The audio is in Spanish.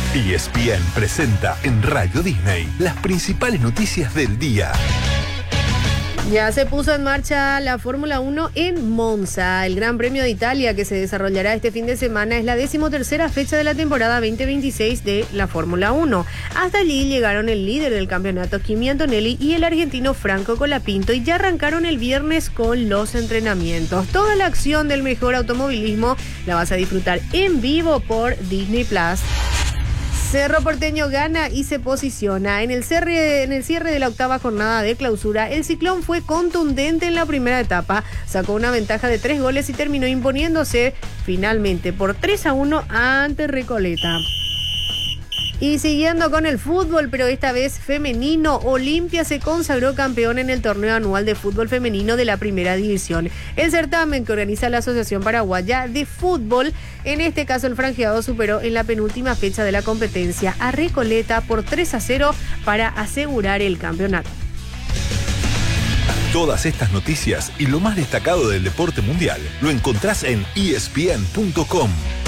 ESPN presenta en Radio Disney las principales noticias del día. Ya se puso en marcha la Fórmula 1 en Monza. El Gran Premio de Italia, que se desarrollará este fin de semana, es la 13ª fecha de la temporada 2026 de la Fórmula 1. Hasta allí llegaron el líder del campeonato, Kimi Antonelli, y el argentino Franco Colapinto, y ya arrancaron el viernes con los entrenamientos. Toda la acción del mejor automovilismo la vas a disfrutar en vivo por Disney Plus. Cerro Porteño gana y se posiciona. En el cierre de la octava jornada de clausura, el Ciclón fue contundente en la primera etapa, sacó una ventaja de 3 goles y terminó imponiéndose finalmente por 3-1 ante Recoleta. Y siguiendo con el fútbol, pero esta vez femenino, Olimpia se consagró campeón en el torneo anual de fútbol femenino de la primera división. El certamen que organiza la Asociación Paraguaya de Fútbol, en este caso el franjeado superó en la penúltima fecha de la competencia a Recoleta por 3-0 para asegurar el campeonato. Todas estas noticias y lo más destacado del deporte mundial lo encontrás en ESPN.com.